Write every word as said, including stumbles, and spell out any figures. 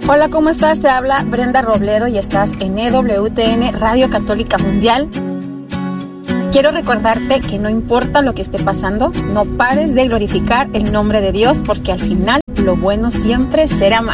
Hola, ¿cómo estás? Te habla Brenda Robledo y estás en E W T N Radio Católica Mundial. Quiero recordarte que no importa lo que esté pasando, no pares de glorificar el nombre de Dios, porque al final lo bueno siempre será más.